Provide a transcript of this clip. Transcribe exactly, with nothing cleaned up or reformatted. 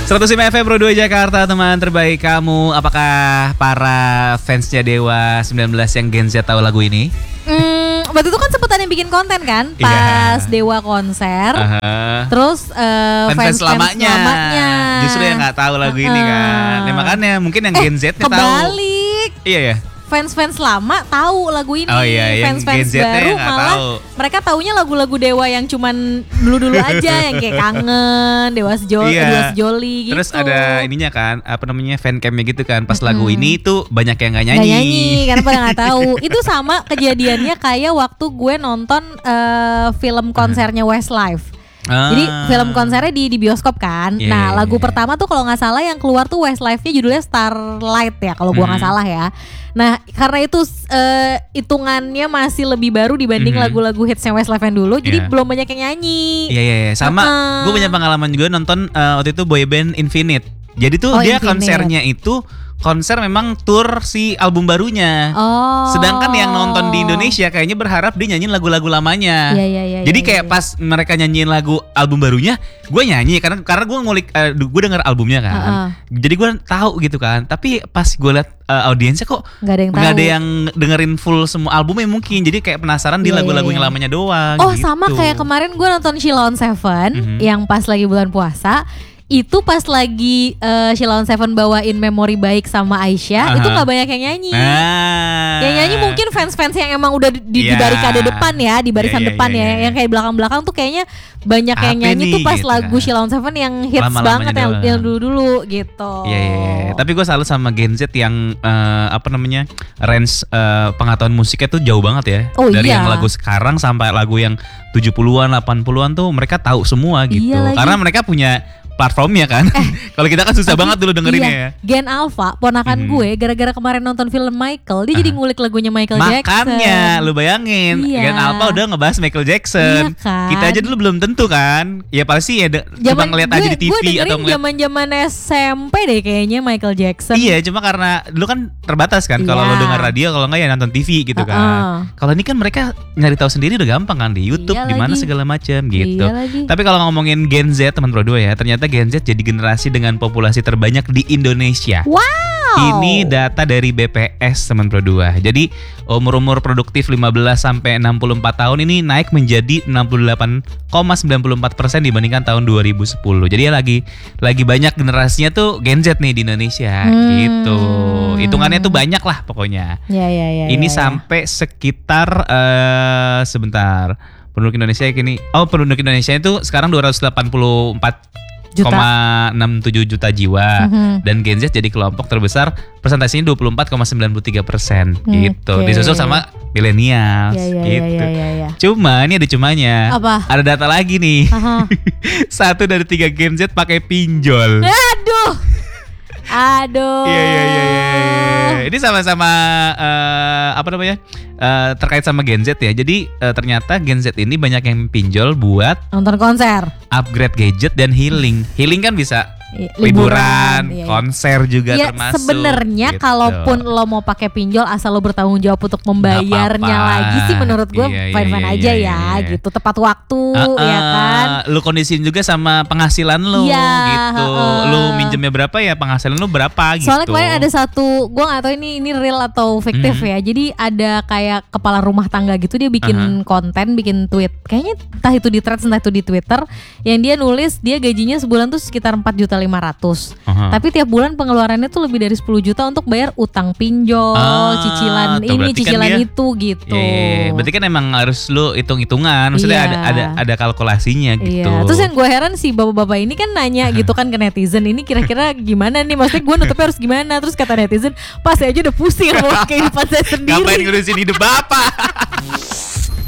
seratus lima F M Pro dua Jakarta, teman terbaik kamu. Apakah para fansnya Dewa sembilan belas yang Gen Z tahu lagu ini? Hmm, waktu itu kan sempet ada yang bikin konten kan pas yeah. Dewa konser. Uh-huh. Terus uh, fans-fans lamanya. lamanya justru yang nggak tahu lagu uh-huh. ini kan. Ya makanya mungkin yang Gen Z eh, tahu. Kebalik. Iya ya. Fans-fans lama tahu lagu ini. Oh iya, fans-fans baru malah tahu. Mereka taunya lagu-lagu Dewa yang cuman dulu-dulu aja yang kayak Kangen, Dewa Sejoli, iya. Dewa Sejoli gitu. Terus ada ininya kan, apa namanya, fan campnya gitu kan. Pas mm-hmm. lagu ini tuh banyak yang nggak nyanyi. Gak nyanyi karena pada nggak tahu. Itu sama kejadiannya kayak waktu gue nonton uh, film konsernya Westlife. Ah. Jadi film konsernya di di bioskop kan. Yeah, nah lagu yeah. pertama tuh kalau nggak salah yang keluar tuh Westlife-nya judulnya Starlight ya kalau gua nggak hmm. salah ya. Nah karena itu uh, hitungannya masih lebih baru dibanding mm-hmm. lagu-lagu hitsnya Westlife yang dulu. Jadi yeah. belum banyak yang nyanyi. Iya yeah, iya yeah, yeah. sama. Uh-uh. Gue punya pengalaman juga nonton uh, waktu itu boyband Infinite. Jadi tuh oh, dia Infinite. Konsernya itu konser memang tour si album barunya. Oh. Sedangkan yang nonton di Indonesia kayaknya berharap dia nyanyiin lagu-lagu lamanya. Iya, iya, iya, Jadi iya, kayak iya. pas mereka nyanyiin lagu album barunya, gue nyanyi karena karena gue ngulik, uh, gue denger albumnya kan. Uh-uh. Jadi gue tahu gitu kan. Tapi pas gue liat uh, audiensnya kok nggak ada yang tahu. Nggak ada yang dengerin full semua albumnya mungkin. Jadi kayak penasaran di yeah, lagu-lagu yeah, yang yeah. lamanya doang. Oh gitu. sama kayak kemarin gue nonton Sheila on Seven mm-hmm. yang pas lagi bulan puasa. Itu pas lagi uh, Sheila on Seven bawain Memori Baik sama Aisyah, uh-huh. itu gak banyak yang nyanyi. Ah. Yang nyanyi mungkin fans-fans yang emang udah di, yeah. di barikade depan ya, di barisan yeah, yeah, depan yeah, yeah. ya. Yang kayak belakang-belakang tuh kayaknya banyak Apa yang nyanyi nih, tuh pas gitu lagu kan. Sheila on Seven yang hits Lama-lamanya banget yang, yang dulu-dulu gitu. Iya, yeah, yeah, yeah. Tapi gue salut sama Gen Z yang uh, apa namanya range uh, pengetahuan musiknya tuh jauh banget ya. Oh, Dari iya. yang lagu sekarang sampai lagu yang tujuh puluhan, delapan puluhan tuh mereka tahu semua gitu. Iya Karena mereka punya platformnya kan. Eh, kalau kita kan susah tapi, banget dulu dengerinnya iya, ya. Gen Alpha, ponakan hmm. gue, gara-gara kemarin nonton film Michael, dia uh. jadi ngulik lagunya Michael Makanya, Jackson. Makanya, lu bayangin, iya. Gen Alpha udah ngebahas Michael Jackson. Iya kan? Kita aja dulu belum tentu kan. Ya pasti ya, de- cuma ngeliat gue, aja di T V gue atau ngeliat. Zaman-zaman S M P deh kayaknya Michael Jackson. Iya, cuma karena dulu kan terbatas kan. Kalau iya. lu dengar radio, kalau enggak ya nonton T V gitu uh-uh. kan. Kalau ini kan mereka nyari tahu sendiri udah gampang kan di YouTube, iya di mana segala macam gitu. Iya Tapi kalau ngomongin Gen Z teman Pro dua ya, ternyata Gen Z jadi generasi dengan populasi terbanyak di Indonesia. Wow. Ini data dari B P S teman Pro dua. Jadi umur-umur produktif lima belas sampai enam puluh empat tahun ini naik menjadi enam puluh delapan koma sembilan puluh empat persen dibandingkan tahun dua ribu sepuluh. Jadi ya lagi lagi banyak generasinya tuh Gen Z nih di Indonesia hmm. gitu. Hitungannya tuh banyak lah pokoknya. Ya, ya, ya, ini ya, sampai ya. sekitar uh, sebentar. Penduduk Indonesia kini oh penduduk Indonesia itu sekarang dua ratus delapan puluh empat koma enam tujuh juta jiwa mm-hmm. dan Gen Z jadi kelompok terbesar presentasinya dua puluh empat koma sembilan puluh tiga persen gitu. Okay. Disusul sama millennials ya, ya, gitu. Ya, ya, ya. Cuma ini ada cumanya. Apa? Ada data lagi nih. Uh-huh. Satu dari tiga Gen Z pakai pinjol. Aduh. Aduh. Iya iya iya iya. Ini sama-sama uh, apa namanya? Uh, terkait sama Gen Z ya. Jadi uh, ternyata Gen Z ini banyak yang pinjol buat nonton konser, upgrade gadget dan healing. Healing kan bisa liburan, liburan iya, konser juga ya, termasuk. Sebenarnya gitu. Kalaupun lo mau pakai pinjol asal lo bertanggung jawab untuk membayarnya lagi sih menurut gue iya, fine-fine iya, aja iya, ya iya. gitu, tepat waktu uh, uh, ya kan. Lo kondisiin juga sama penghasilan lo ya, gitu. Uh, lo minjemnya berapa ya penghasilan lo berapa gitu. Soalnya kemarin ada satu, gue nggak tahu ini ini real atau fiktif hmm. ya. Jadi ada kayak kepala rumah tangga gitu dia bikin uh-huh. konten, bikin tweet. Kayaknya entah itu di Threads entah itu di Twitter yang dia nulis dia gajinya sebulan tuh sekitar empat juta lima ratus. Uh-huh. Tapi tiap bulan pengeluarannya tuh lebih dari sepuluh juta untuk bayar utang pinjol, ah, cicilan ini, cicilan kan dia, itu gitu. Iya, berarti kan emang harus lu hitung-hitungan, maksudnya iya. ada ada ada kalkulasinya gitu. Iya. Terus yang gue heran sih bapak-bapak ini kan nanya gitu kan ke netizen, ini kira-kira gimana nih, maksudnya gue nutupnya harus gimana? Terus kata netizen, pas saya aja udah pusing sama kehidupan saya sendiri. Ngapain ngurusin hidup bapak?